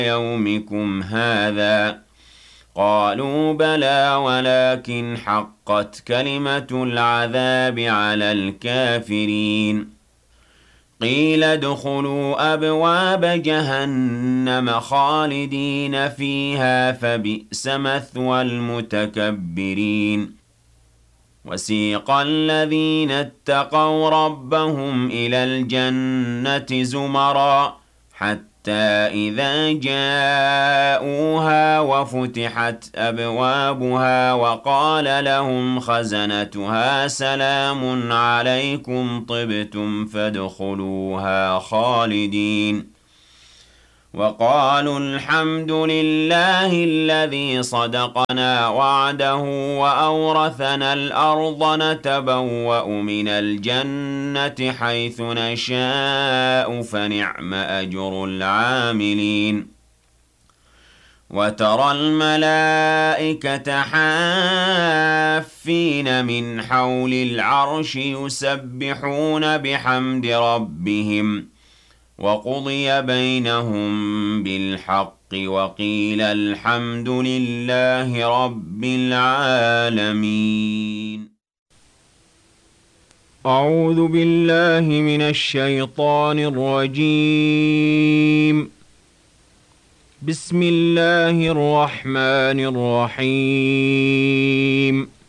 يومكم هذا قالوا بلى ولكن حقت كلمة العذاب على الكافرين قيل ادخلوا أبواب جهنم خالدين فيها فبئس مثوى المتكبرين وسيق الذين اتقوا ربهم إلى الجنة زمرًا حتى إذا جاءوها وفتحت أبوابها وقال لهم خزنتها سلام عليكم طبتم فادخلوها خالدين وقالوا الحمد لله الذي صدقنا وعده وأورثنا الأرض نتبوأ من الجنة حيث نشاء فنعم أجر العاملين وترى الملائكة حافين من حول العرش يسبحون بحمد ربهم وقضي بينهم بالحق وقيل الحمد لله رب العالمين. أعوذ بالله من الشيطان الرجيم. بسم الله الرحمن الرحيم.